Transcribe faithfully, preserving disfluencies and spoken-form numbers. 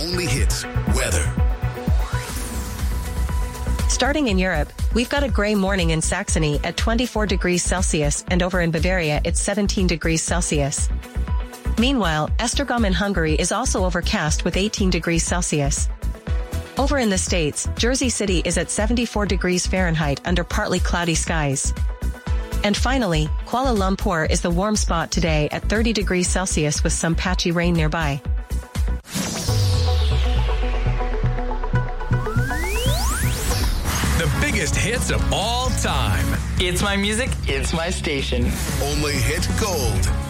only hits weather. Starting in Europe, we've got a gray morning in Saxony at twenty-four degrees Celsius, and over in Bavaria it's seventeen degrees Celsius. Meanwhile, Esztergom in Hungary is also overcast with eighteen degrees Celsius. Over in the States, Jersey City is at seventy-four degrees Fahrenheit under partly cloudy skies. And finally, Kuala Lumpur is the warm spot today at thirty degrees Celsius with some patchy rain nearby. The biggest hits of all time. It's my music, it's my station. Only hit gold.